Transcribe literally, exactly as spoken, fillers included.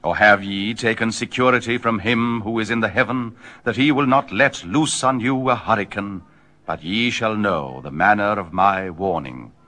Or have ye taken security from him who is in the heaven, that he will not let loose on you a hurricane, but ye shall know the manner of my warning?